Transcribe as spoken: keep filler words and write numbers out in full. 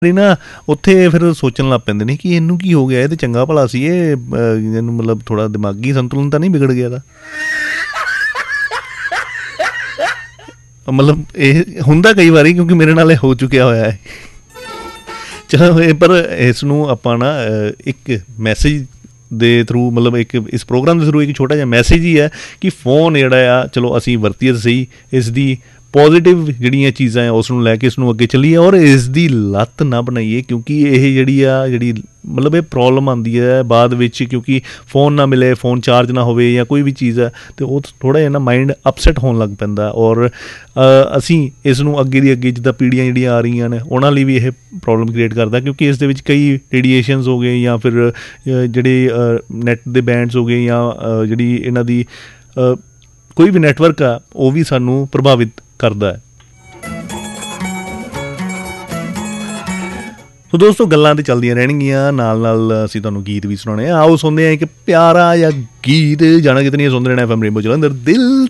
ਨਾ ਉੱਥੇ ਫਿਰ ਸੋਚਣ ਲੱਗ ਪੈਂਦੇ ਨੇ ਕਿ ਇਹਨੂੰ ਕੀ ਹੋ ਗਿਆ, ਇਹ ਤਾਂ ਚੰਗਾ ਭਲਾ ਸੀ, ਇਹ ਇਹਨੂੰ ਮਤਲਬ ਥੋੜ੍ਹਾ ਦਿਮਾਗੀ ਸੰਤੁਲਨ ਤਾਂ ਨਹੀਂ ਵਿਗੜ ਗਿਆ ਇਹਦਾ। ਮਤਲਬ ਇਹ ਹੁੰਦਾ ਕਈ ਵਾਰੀ, ਕਿਉਂਕਿ ਮੇਰੇ ਨਾਲ ਇਹ ਹੋ ਚੁੱਕਿਆ ਹੋਇਆ ਹੈ। ਚਲੋ ਇਹ ਪਰ ਇਸ ਨੂੰ ਆਪਾਂ ਨਾ ਇੱਕ ਮੈਸੇਜ ਦੇ ਥਰੂ, ਮਤਲਬ ਇੱਕ ਇਸ ਪ੍ਰੋਗਰਾਮ ਦੇ ਥਰੂ ਇੱਕ ਛੋਟਾ ਜਿਹਾ ਮੈਸੇਜ ਹੀ ਹੈ ਕਿ ਫੋਨ ਜਿਹੜਾ ਆ ਚਲੋ ਅਸੀਂ ਵਰਤੀਏ ਸਹੀ, ਇਸ ਦੀ ਪੋਜ਼ੀਟਿਵ ਜਿਹੜੀਆਂ ਚੀਜ਼ਾਂ ਆ ਉਸ ਨੂੰ ਲੈ ਕੇ ਇਸ ਨੂੰ ਅੱਗੇ ਚੱਲੀਏ ਔਰ ਇਸ ਦੀ ਲੱਤ ਨਾ ਬਣਾਈਏ, ਕਿਉਂਕਿ ਇਹ ਜਿਹੜੀ ਆ ਜਿਹੜੀ ਮਤਲਬ ਇਹ ਪ੍ਰੋਬਲਮ ਆਉਂਦੀ ਹੈ ਬਾਅਦ ਵਿੱਚ, ਕਿਉਂਕਿ ਫ਼ੋਨ ਨਾ ਮਿਲੇ, ਫ਼ੋਨ ਚਾਰਜ ਨਾ ਹੋਵੇ ਜਾਂ ਕੋਈ ਵੀ ਚੀਜ਼ ਹੈ ਅਤੇ ਉਹ ਥੋੜ੍ਹਾ ਜਿਹਾ ਨਾ ਮਾਇੰਡ ਅਪਸੈਟ ਹੋਣ ਲੱਗ ਪੈਂਦਾ। ਔਰ ਅਸੀਂ ਇਸ ਨੂੰ ਅੱਗੇ ਦੀ ਅੱਗੇ ਜਿੱਦਾਂ ਪੀੜ੍ਹੀਆਂ ਜਿਹੜੀਆਂ ਆ ਰਹੀਆਂ ਨੇ ਉਹਨਾਂ ਲਈ ਵੀ ਇਹ ਪ੍ਰੋਬਲਮ ਕ੍ਰੀਏਟ ਕਰਦਾ, ਕਿਉਂਕਿ ਇਸ ਦੇ ਵਿੱਚ ਕਈ ਰੇਡੀਏਸ਼ਨਸ ਹੋ ਗਏ ਜਾਂ ਫਿਰ ਜਿਹੜੇ ਨੈੱਟ ਦੇ ਬੈਂਡਸ ਹੋ ਗਏ ਜਾਂ ਜਿਹੜੀ ਇਹਨਾਂ ਦੀ ਕੋਈ ਵੀ ਨੈਟਵਰਕ ਆ ਉਹ ਵੀ ਸਾਨੂੰ ਪ੍ਰਭਾਵਿਤ ਕਰਦਾ ਹੈ। ਸੋ ਦੋਸਤੋ ਗੱਲਾਂ ਤਾਂ ਚੱਲਦੀਆਂ ਰਹਿਣਗੀਆਂ, ਨਾਲ ਨਾਲ ਅਸੀਂ ਤੁਹਾਨੂੰ ਗੀਤ ਵੀ ਸੁਣਾਉਣੇ ਆ। ਆਓ ਸੁਣਦੇ ਹਾਂ ਇੱਕ ਪਿਆਰਾ ਜਿਹਾ ਗੀਤ, ਜਾਣਾ ਕਿਤੇ ਨਹੀਂ ਸੁਣਦੇ ਰਹਿਣਾ ਐਫ ਐਮ ਰੇਨਬੋ ਜਲੰਧਰ, ਦਿਲ